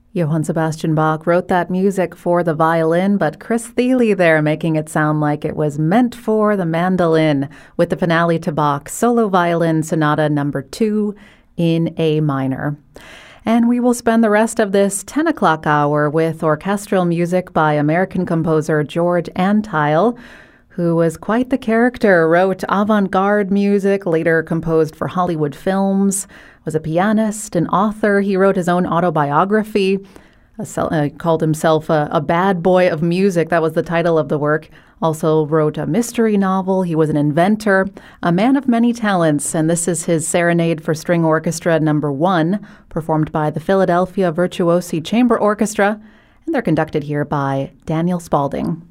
Johann Sebastian Bach wrote that music for the violin, but Chris Thile there making it sound like it was meant for the mandolin with the finale to Bach's Solo Violin Sonata No. 2 in A minor. And we will spend the rest of this 10 o'clock hour with orchestral music by American composer George Antheil, who was quite the character, wrote avant-garde music, later composed for Hollywood films, was a pianist, an author. He wrote his own autobiography, called himself a bad boy of music. That was the title of the work. Also wrote a mystery novel. He was an inventor, a man of many talents, and this is his Serenade for String Orchestra No. 1, performed by the Philadelphia Virtuosi Chamber Orchestra, and they're conducted here by Daniel Spalding.